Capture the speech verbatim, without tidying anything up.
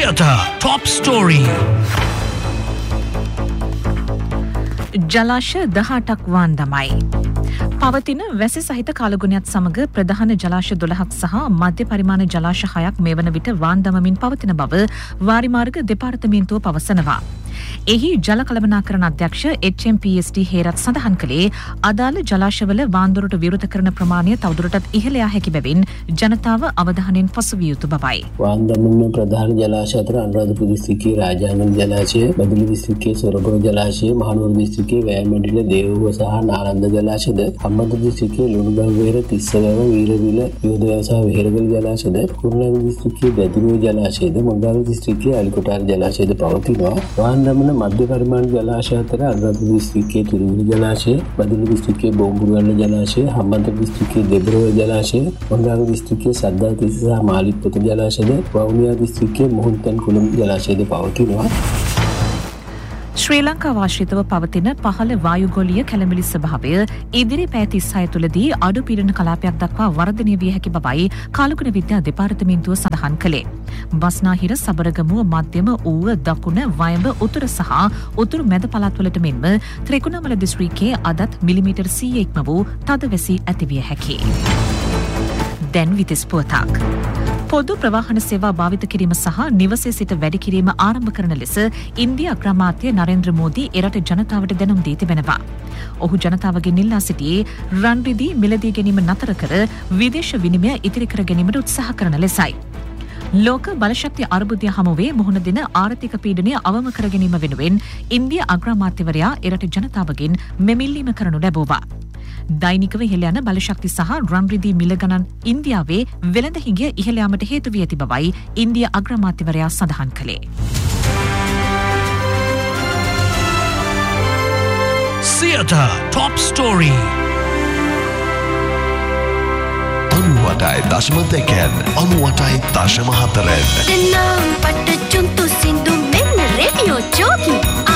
Theatre Top Story. ජලාශ දහඅටක් වාන්දමයි. පවතින වැසි සහිත කාලගුණයත් සමග ප්‍රධාන ජලාශ දොළහක් සහ මධ්‍ය පරිමාණ ජලාශ හයක් මේ වන විට වාන්දමමින් පවතින බව වාරිමාර්ග දෙපාර්තමේන්තුව පවසනවා. එහි ජල කළමනාකරණ අධ්‍යක්ෂ එච් එම් පී එස් ඩී හේරත් සඳහන් කළේ අදාළ ජලාශවල වාන්දොරට විරුද්ධ කරන ප්‍රමාණය තවදුරටත් ඉහළ යා හැකි බැවින් ජනතාව අවධානයෙන් පසුවිය යුතු බවයි. වාන්දමම ප්‍රධාන ජලාශ අතර අනුරාධපුර දිස්ත්‍රික්කයේ රාජානන් ජලාශය, බදුල්ල දිස්ත්‍රික්කයේ සොරබර ජලාශය, මහනුවර දිස්ත්‍රික්කයේ වැයමැඩිල දේවුව සහ නාලන්ද ජලාශද, හම්බන්තොට දිස්ත්‍රික්කයේ ලුණුබැව වෙහෙර, තිස්සවැව, වීරවිල, යෝධයාව සහ වෙහෙරගල ජලාශද, කුරුණෑගල දිස්ත්‍රික්කයේ බැදුරුව ජලාශයද, මොග්ගාව දිස්ත්‍රික්කයේ අලිකොටාර ජලාශයද පවතිනවා. වාන්දමන මධ්‍ය පරිමාණ ජලාශය අතර අනුරාධපුර දිස්ත්‍රික්කයේ තුරුවිල ජලාශය, බදුල්ල දිස්ත්‍රික්කයේ බෝම්බුරුවැල්ල ජලාශය, හම්බන්තොට දිස්ත්‍රික්කයේ දෙබරව ජලාශය, මොග්ගාව දිස්ත්‍රික්කයේ සද්දාතිස්ස සහ මාලිත්පොත ජලාශයද, වවුනියා දිස්ත්‍රික්කයේ මුහුන්තන් කුළුම් ජලාශයද පවතිනවා. ශ්‍රී ලංකාව ආශ්‍රිතව පවතින පහළ වායුගෝලීය කැළඹිලි ස්වභාවය ඉදිරි පැය තිස්හය තුළදී අඩු පීඩන කලාපයක් දක්වා වර්ධනය විය හැකි බවයි කාලගුණ විද්‍යා දෙපාර්තමේන්තුව සඳහන් කළේ. බස්නාහිර, සබරගමුව, මධ්‍යම ඌව, දකුණ, වයඹ, උතුර සහ උතුරු මැද පළාත්වලට මෙන්ම ත්‍රිකුණාමල දිස්ත්‍රික්කයේ අදත් මිලිමීටර් සීය ඉක්ම වූ තද වැසි ඇතිවිය හැකියි. දැන් විතිස් පුවතක්. පොදු ප්‍රවාහන සේවා භාවිත කිරීම සහ නිවසේ සිට වැඩි කිරීම ආරම්භ කරන ලෙස ඉන්දියා අග්‍රාමාත්‍ය නරේන්ද්‍ර මෝදී එරට ජනතාවට දැනුම් දී තිබෙනවා. ඔහු ජනතාවගෙන් ඉල්ලා සිටියේ රන් රිදී මිලදී ගැනීම නතර කර විදේශ විනිමය ඉතිරි කර ගැනීමට උත්සාහ කරන ලෙසයි. ලෝක බලශක්ති අර්බුදය හමුවේ මුහුණ දෙන ආර්ථික පීඩනය අවම කර ගැනීම වෙනුවෙන් ඉන්දියා අග්‍රාමාත්‍යවරයා එරට ජනතාවගෙන් මෙමිල්ලීම කරනු ලැබුවා. දෛනිකව ඉහළ යන බලශක්ති සහ රන් රිදී මිල ගණන් ඉන්දියාවේ වෙළඳ හිඟය ඉහළ යාමට හේතු වී ඇති බවයි ඉන්දියා අග්‍රාමාත්‍යවරයා සඳහන් කළේ. Theatre Top Story. අනුවටයි දශම දෙකෙන් අනුවටයි දශම හතරෙන් දෙන්නම් පට චුන්තු සින්දු මෙන්න රේඩියෝ ජෝකි.